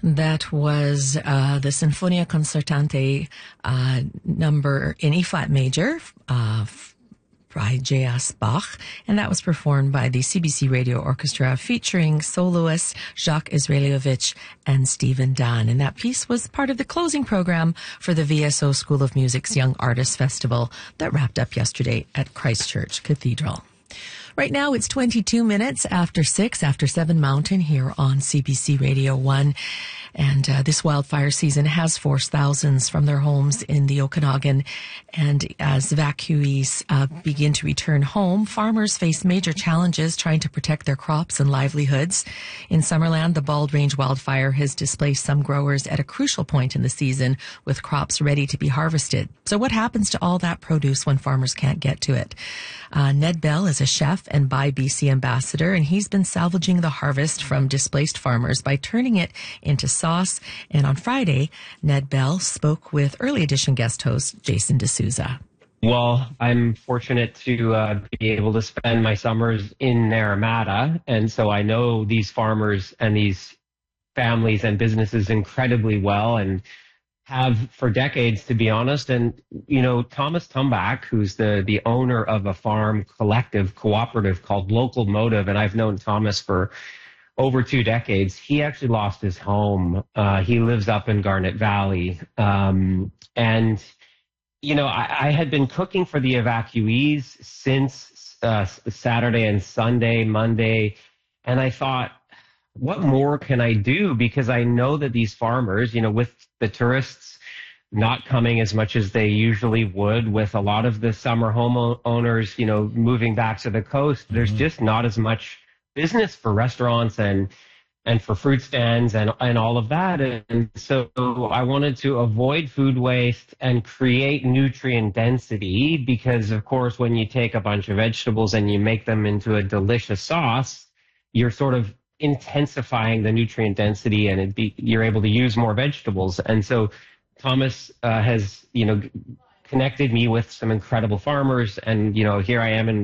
That was the Sinfonia Concertante number in E-flat major by J.S. Bach, and that was performed by the CBC Radio Orchestra featuring soloists Jacques Israeliovich and Stephen Dunn. And that piece was part of the closing program for the VSO School of Music's Young Artists Festival that wrapped up yesterday at Christchurch Cathedral. Right now, it's 22 minutes after 6, after 7 Mountain here on CBC Radio 1. And this wildfire season has forced thousands from their homes in the Okanagan. And as evacuees begin to return home, farmers face major challenges trying to protect their crops and livelihoods. In Summerland, the Bald Range wildfire has displaced some growers at a crucial point in the season with crops ready to be harvested. So what happens to all that produce when farmers can't get to it? Ned Bell is a chef and Buy BC ambassador, and he's been salvaging the harvest from displaced farmers by turning it into sauce. And on Friday, Ned Bell spoke with Early Edition guest host Jason D'Souza. Well, I'm fortunate to be able to spend my summers in Naramata, and so I know these farmers and these families and businesses incredibly well, and have for decades, to be honest. And, you know, Thomas Tumbach, who's the owner of a farm collective cooperative called Local Motive, and I've known Thomas for over 2 decades, he actually lost his home. He lives up in Garnet Valley. And, you know, I had been cooking for the evacuees since Saturday and Sunday, Monday, and I thought, what more can I do? Because I know that these farmers, you know, with the tourists not coming as much as they usually would, with a lot of the summer homeowners, you know, moving back to the coast, there's just not as much business for restaurants and for fruit stands and all of that. And so I wanted to avoid food waste and create nutrient density, because of course, when you take a bunch of vegetables and you make them into a delicious sauce, you're sort of intensifying the nutrient density, and you're able to use more vegetables. And so Thomas has, you know, connected me with some incredible farmers, and, you know, here I am in